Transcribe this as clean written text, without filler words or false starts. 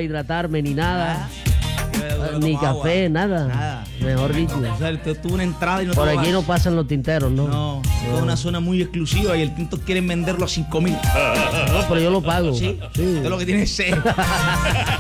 hidratarme ni nada. Ni café, nada. Mejor dicho. O sea, tuvo una entrada y no Por te lo aquí vas. no pasan los tinteros, ¿no? No, es una zona muy exclusiva y el tinto quieren venderlo a 5.000. No, pero yo lo pago. ¿Sí? Sí. Esto es lo que tiene que ser.